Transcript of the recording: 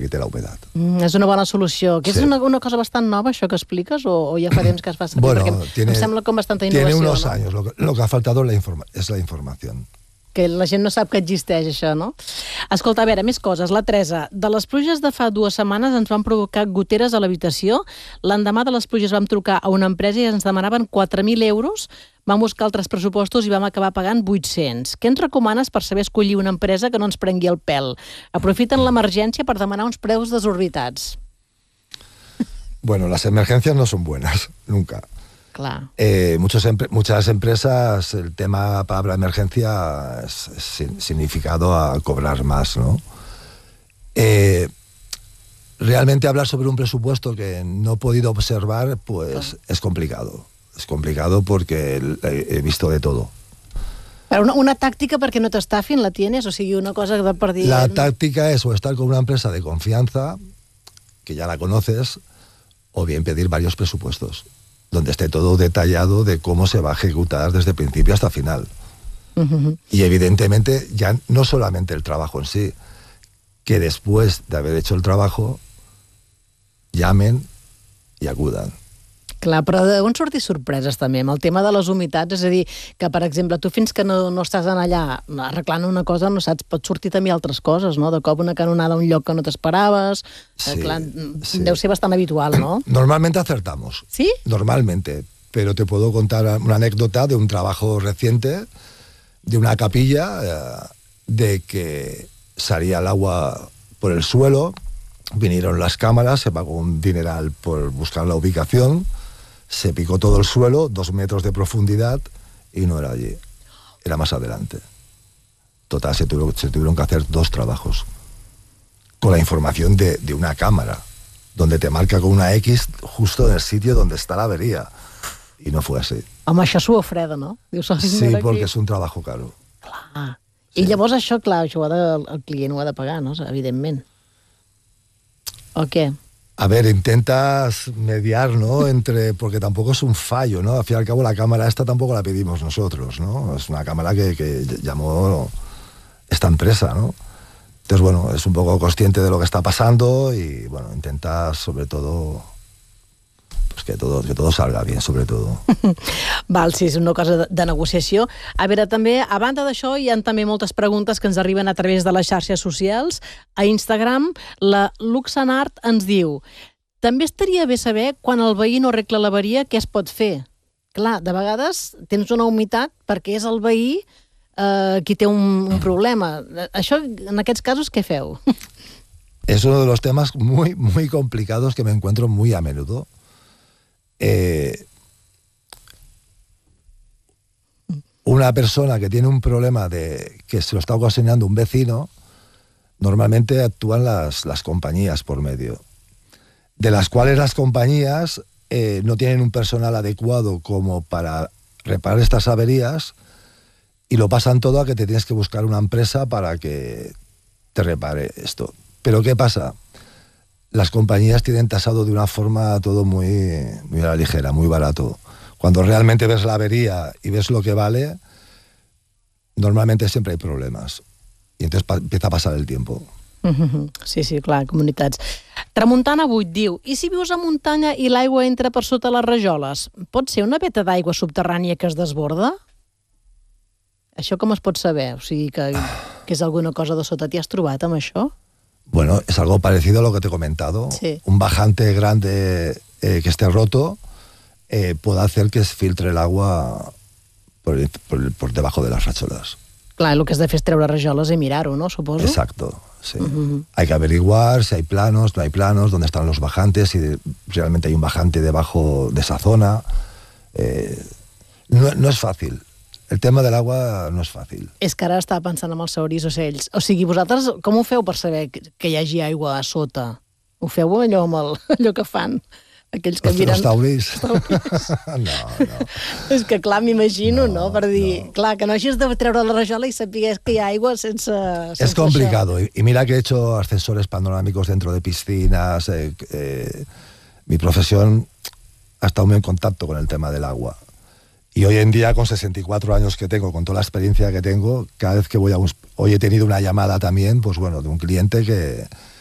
quite la humedad. És una bona solució. Que és una cosa bastant nova, això que expliques, o ja fa temps que es fa servir? Bueno, perquè em sembla com bastanta innovació. Tiene unos años. Lo que ha faltado es la información. Que la gent no sap que existeix, això, no? Escolta, a veure, més coses. La Teresa, de les pluges de fa 2 setmanes ens van provocar goteres a l'habitació. L'endemà de les pluges vam trucar a una empresa i ens demanaven 4.000 euros. Vam buscar altres pressupostos i vam acabar pagant 800. Què ens recomanes per saber escollir una empresa que no ens prengui el pèl? Aprofiten l'emergència per demanar uns preus desorbitats. Bueno, las emergencias no son buenas, nunca. Claro. Muchas empresas, el tema palabra emergencia es significado a cobrar más, ¿no? Realmente hablar sobre un presupuesto que no he podido observar, pues es complicado. Es complicado porque he visto de todo. Pero una táctica perquè no t'estafin, la tienes? O sigui, una cosa de per dir... La táctica es o estar con una empresa de confianza, que ya la conoces, o bien pedir varios presupuestos, donde esté todo detallado de cómo se va a ejecutar desde principio hasta final. Y evidentemente ya no solamente el trabajo en sí, que después de haber hecho el trabajo llamen y acudan. Clar, però deuen sortir sorpreses també amb el tema de les humitats, és a dir, que per exemple tu fins que no estàs allà arreglant una cosa no saps, pot sortir també altres coses, no? De cop una canonada a un lloc que no t'esperaves, sí, clar, sí. Deu ser bastant habitual, ¿no? Normalmente acertamos. ¿Sí? Normalmente, pero te puedo contar una anécdota de un trabajo reciente de una capilla, de que salía el agua por el suelo, vinieron las cámaras, se pagó un dineral por buscar la ubicación, se picó todo el suelo, 2 metros de profundidad, y no era allí, era más adelante. Total, se tuvieron que hacer 2 trabajos, con la información de una cámara, donde te marca con una X justo en el sitio donde está la avería, y no fue así. Home, això suo freda, no? Dius, sí, porque es un trabajo caro. Clar. Sí. I llavors això, clar, això el client ho ha de pagar, no? Evidentment. ¿O qué? A ver, intentas mediar, ¿no? Porque tampoco es un fallo, ¿no? Al fin y al cabo la cámara esta tampoco la pedimos nosotros, ¿no? Es una cámara que llamó esta empresa, ¿no? Entonces, bueno, es un poco consciente de lo que está pasando y, bueno, intentas sobre todo... pues que todo salga bien, sobre todo. Val, sí, és una cosa de negociació. A veure, també, a banda d'això, hi ha també moltes preguntes que ens arriben a través de les xarxes socials. A Instagram, la Luxanart ens diu: també estaria bé saber quan el veí no arregla l'avaria, què es pot fer? Clar, de vegades tens una humitat perquè és el veí qui té un problema. Això, en aquests casos, què feu? Es uno de los temas muy, muy complicados que me encuentro muy a menudo. Una persona que tiene un problema que se lo está ocasionando un vecino, normalmente actúan las compañías por medio, de las cuales las compañías no tienen un personal adecuado como para reparar estas averías y lo pasan todo a que te tienes que buscar una empresa para que te repare esto. Pero ¿qué pasa? Las compañías tienen tasado de una forma todo muy a la ligera, muy barato. Cuando realmente ves la avería y ves lo que vale, normalmente siempre hay problemas. Y entonces empieza a pasar el tiempo. Sí, sí, clar, comunitats. Tramuntana 8 diu: i si vius a muntanya i l'aigua entra per sota les rajoles? Pot ser una veta d'aigua subterrània que es desborda? Això com es pot saber? O sigui, que és alguna cosa de sota. T'hi has trobat amb això? Bueno, es algo parecido a lo que te he comentado. Sí. Un bajante grande que esté roto puede hacer que se filtre el agua por debajo de las racholas. Clar, el que has de fer és treure rajoles i mirar-ho, no? Suposo. Exacto, sí. Hay que averiguar si hay planos, no hay planos, dónde están los bajantes, si realmente hay un bajante debajo de esa zona. No es fácil. El tema del agua no és fàcil. És que ara estava pensant en els saurís ocells. O sigui, vosaltres com ho feu per saber que hi hagi aigua a sota? Ho feu allò amb allò que fan? Aquells que miren... Els taurís? No. És que clar, m'imagino, no? Per dir, clar, que no hagis de treure la rajola i sapigues que hi ha aigua sense es complicado. Y mira que he hecho ascensores panorámicos dentro de piscinas. Mi profesión ha estado muy en contacto con el tema del agua. Y hoy en día, con 64 años que tengo, con toda la experiencia que tengo, cada vez que voy hoy he tenido una llamada también, pues bueno, de un cliente que